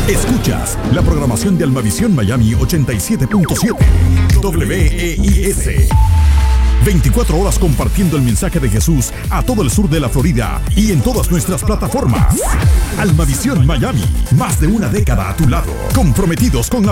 Escuchas la programación de Almavisión Miami 87.7 WEIS. 24 horas compartiendo el mensaje de Jesús a todo el sur de la Florida y en todas nuestras plataformas. Almavisión Miami, más de una década a tu lado, comprometidos con la